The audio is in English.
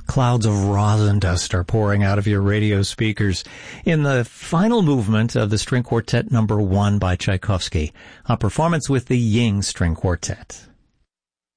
Clouds of rosin dust are pouring out of your radio speakers in the final movement of the String Quartet No. 1 by Tchaikovsky, a performance with the Ying String Quartet.